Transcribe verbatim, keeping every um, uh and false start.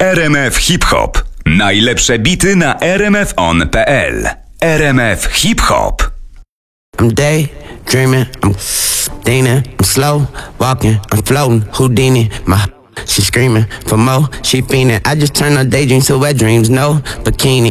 R M F Hip Hop. Najlepsze bity na r m f on kropka p l. R M F Hip Hop. I'm daydreaming, I'm thinking, I'm slow walking, I'm floating, Houdini, my she screaming for more, she fiending. I just turn her daydreams to wet dreams, no bikini.